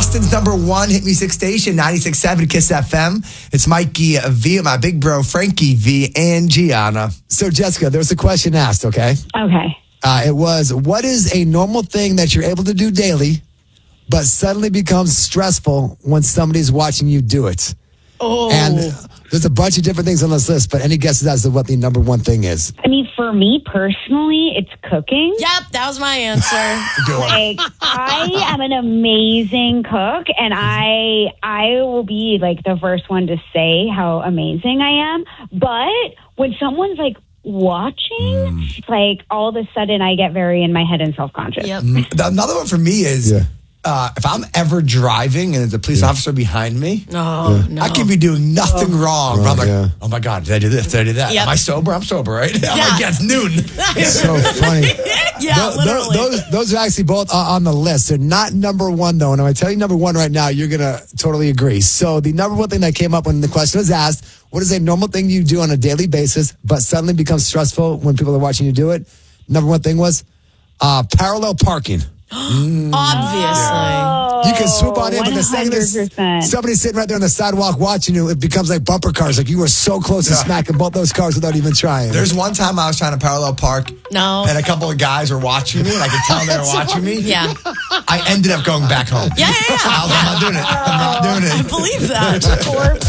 Austin's number one hit music station, 96.7 Kiss FM. It's Mikey V, my big bro, Frankie V, and Gianna. So, Jessica, there was a question asked, okay? Okay. It was, what is a normal thing that you're able to do daily, but suddenly becomes stressful when somebody's watching you do it? Oh. And there's a bunch of different things on this list, but any guesses as to what the number one thing is? I mean, for me personally, it's cooking. Yep, that was my answer. Like, I am an amazing cook, and I will be like the first one to say how amazing I am. But when someone's like watching, like all of a sudden I get very in my head and self-conscious. Yep. Another one for me is if I'm ever driving and there's a police officer behind me, No. I can be doing nothing wrong. But I'm like, oh my God, did I do this? Did I do that? Yep. Am I sober? I'm sober, right? I'm like, yeah, it's noon. It's so funny. Yeah, literally. Those are actually both on the list. They're not number one, though. And if I tell you number one right now, you're going to totally agree. So the number one thing that came up when the question was asked, what is a normal thing you do on a daily basis, but suddenly becomes stressful when people are watching you do it? Number one thing was parallel parking. Obviously. You can swoop on in, but the second 100%. somebody's sitting right there on the sidewalk watching you, it becomes like bumper cars. Like you were so close to smacking both those cars without even trying. There's one time I was trying to parallel park. No. And a couple of guys were watching me, and I could tell they were watching me. Yeah. I ended up going back home. Yeah. I'm not doing it. I'm not doing it. I believe that.